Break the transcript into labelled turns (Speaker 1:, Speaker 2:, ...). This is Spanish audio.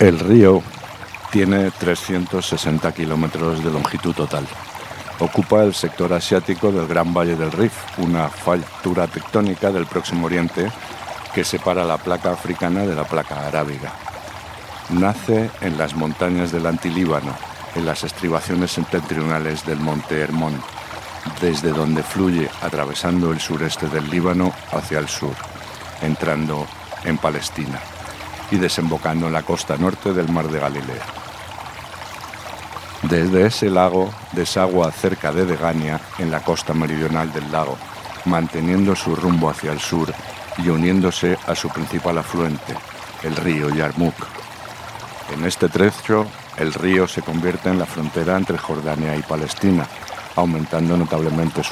Speaker 1: El río tiene 360 kilómetros de longitud total. Ocupa el sector asiático del Gran Valle del Rif, una fractura tectónica del Próximo Oriente que separa la placa africana de la placa arábiga. Nace en las montañas del Antilíbano, en las estribaciones septentrionales del monte Hermón, desde donde fluye atravesando el sureste del Líbano hacia el sur, entrando en Palestina y desembocando en la costa norte del Mar de Galilea. Desde ese lago desagua cerca de Degania, en la costa meridional del lago, manteniendo su rumbo hacia el sur y uniéndose a su principal afluente, el río Yarmuk. En este trecho, el río se convierte en la frontera entre Jordania y Palestina, aumentando notablemente su